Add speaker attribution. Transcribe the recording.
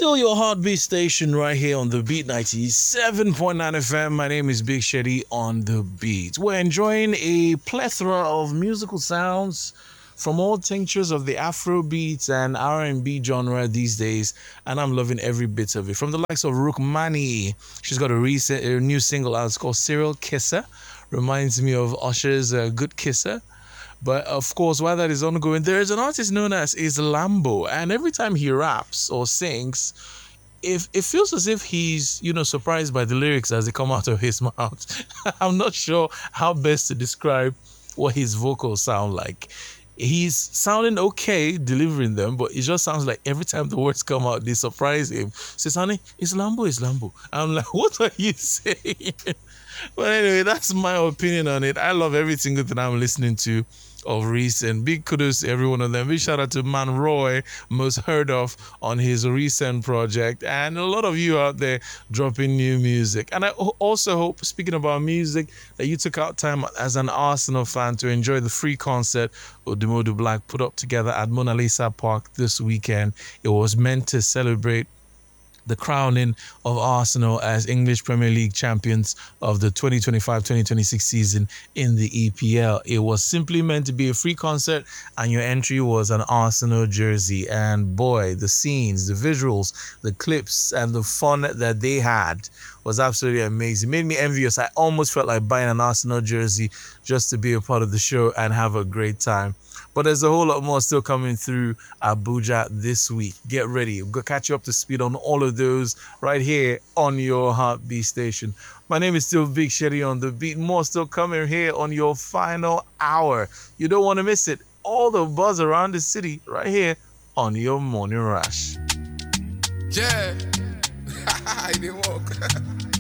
Speaker 1: Still your heartbeat station right here on the Beat 97.9 FM. My name is Big Shetty on the Beat. We're enjoying a plethora of musical sounds from all tinctures of the Afro beats and R&B genre these days, and I'm loving every bit of it. From the likes of Rookmani, she's got a new single out. It's called Serial Kisser. Reminds me of Usher's Good Kisser. But of course, while that is ongoing, there is an artist known as Islambo, and every time he raps or sings, if it feels as if he's, surprised by the lyrics as they come out of his mouth. I'm not sure how best to describe what his vocals sound like. He's sounding okay delivering them, but it just sounds like every time the words come out, they surprise him. Says, honey, Islambo. I'm like, what are you saying? But anyway, that's my opinion on it. I love every single thing I'm listening to of recent. Big kudos to every one of them. Big shout out to Man Roy, most heard of on his recent project, and a lot of you out there dropping new music. And I also hope, speaking about music, that you took out time as an Arsenal fan to enjoy the free concert Odumodu Black put up together at Mona Lisa Park this weekend. It was meant to celebrate the crowning of Arsenal as English Premier League champions of the 2025-2026 season in the EPL. It was simply meant to be a free concert, and your entry was an Arsenal jersey. And boy, the scenes, the visuals, the clips, and the fun that they had was absolutely amazing. Made me envious. I almost felt like buying an Arsenal jersey just to be a part of the show and have a great time. But there's a whole lot more still coming through Abuja this week. Get ready. We'll catch you up to speed on all of those right here on your Heartbeat station. My name is still Big Shetty on the Beat. More still coming here on your final hour. You don't want to miss it. All the buzz around the city right here on your Morning Rush.
Speaker 2: Yeah. It didn't work.